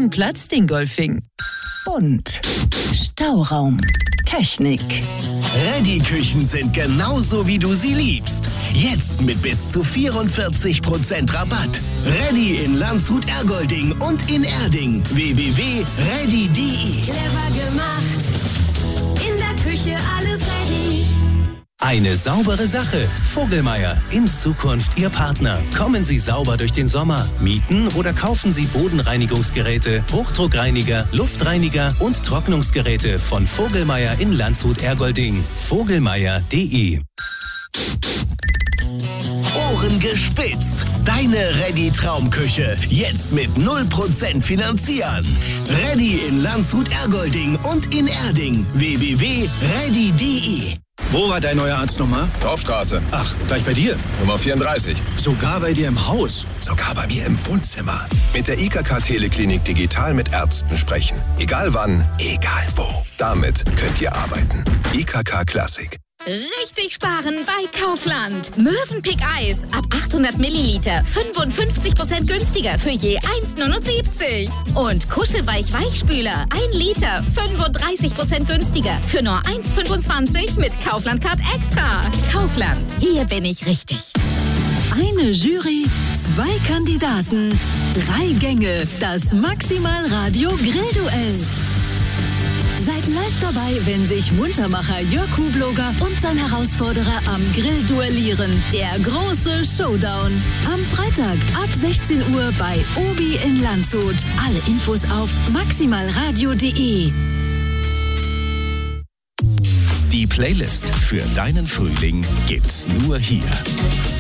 Platz Dingolfing. Bunt. Stauraum. Technik. Ready-Küchen sind genauso, wie du sie liebst. Jetzt mit bis zu 44% Rabatt. Ready in Landshut-Ergolding und in Erding. www.ready.de. Clever gemacht. In der Küche alles ready. Eine saubere Sache. Vogelmeier, in Zukunft Ihr Partner. Kommen Sie sauber durch den Sommer. Mieten oder kaufen Sie Bodenreinigungsgeräte, Hochdruckreiniger, Luftreiniger und Trocknungsgeräte von Vogelmeier in Landshut-Ergolding. Vogelmeier.de. Ohren gespitzt. Deine Ready-Traumküche. Jetzt mit 0% finanzieren. Ready in Landshut-Ergolding und in Erding. www.ready.de. Wo war dein neuer Arzt nochmal? Dorfstraße. Ach, gleich bei dir. Nummer 34. Sogar bei dir im Haus. Sogar bei mir im Wohnzimmer. Mit der IKK Teleklinik digital mit Ärzten sprechen. Egal wann, egal wo. Damit könnt ihr arbeiten. IKK Klassik. Richtig sparen bei Kaufland. Mövenpick Eis ab 800 Milliliter 55% günstiger für je 1,79. Und Kuschelweich-Weichspüler 1 Liter 35% günstiger für nur 1,25 mit Kaufland-Card Extra. Kaufland, hier bin ich richtig. Eine Jury, 2 Kandidaten, 3 Gänge. Das Maximal Radio Grillduell. Seid live dabei, wenn sich Muntermacher Jörg Hubloger und sein Herausforderer am Grill duellieren. Der große Showdown. Am Freitag ab 16 Uhr bei Obi in Landshut. Alle Infos auf maximalradio.de. Die Playlist für deinen Frühling gibt's nur hier.